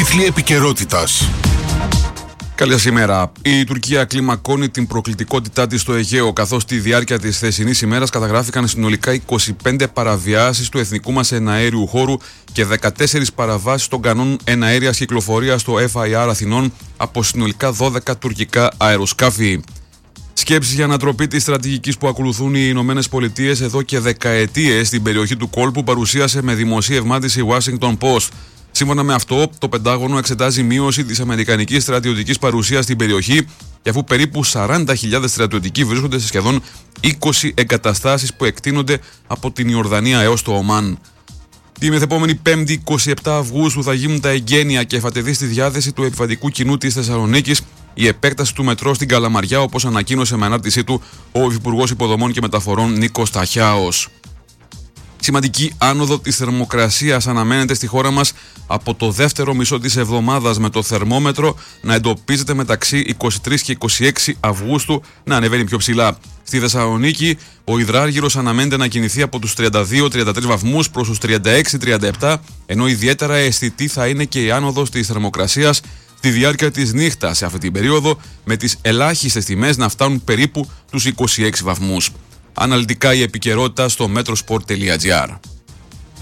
Τίτλοι επικαιρότητας. Καλή σήμερα. Η Τουρκία κλιμακώνει την προκλητικότητά της στο Αιγαίο, καθώς στη διάρκεια της χθεσινής ημέρας καταγράφηκαν συνολικά 25 παραβιάσεις του εθνικού μας εναέριου χώρου και 14 παραβάσεις των κανόνων εναέριας κυκλοφορίας στο FIR Αθηνών από συνολικά 12 τουρκικά αεροσκάφη. Σκέψεις για ανατροπή της στρατηγικής που ακολουθούν οι Ηνωμένες Πολιτείες εδώ και δεκαετίες στην περιοχή του κόλπου παρουσίασε με δημοσίευμά της η Washington Post. Σύμφωνα με αυτό, το Πεντάγωνο εξετάζει μείωση της αμερικανικής στρατιωτικής παρουσίας στην περιοχή, και αφού περίπου 40.000 στρατιωτικοί βρίσκονται σε σχεδόν 20 εγκαταστάσεις που εκτείνονται από την Ιορδανία έως το Ομάν. Τη μεθεπόμενη Πέμπτη, 27 Αυγούστου, θα γίνουν τα εγγένεια και θα τεθεί στη διάθεση του επιβατικού κοινού της Θεσσαλονίκης η επέκταση του μετρό στην Καλαμαριά, όπως ανακοίνωσε με ανάρτησή του ο Υφυπουργός Υποδομών και Μεταφορών Νίκος Ταχιάος. Σημαντική άνοδο της θερμοκρασίας αναμένεται στη χώρα μας από το δεύτερο μισό της εβδομάδας, με το θερμόμετρο να εντοπίζεται μεταξύ 23 και 26 Αυγούστου να ανεβαίνει πιο ψηλά. Στη Θεσσαλονίκη ο υδράργυρος αναμένεται να κινηθεί από τους 32-33 βαθμούς προς τους 36-37, ενώ ιδιαίτερα αισθητή θα είναι και η άνοδος της θερμοκρασίας στη διάρκεια της νύχτας σε αυτή την περίοδο, με τις ελάχιστες τιμές να φτάνουν περίπου τους 26 βαθμούς. Αναλυτικά η επικαιρότητα στο metrosport.gr.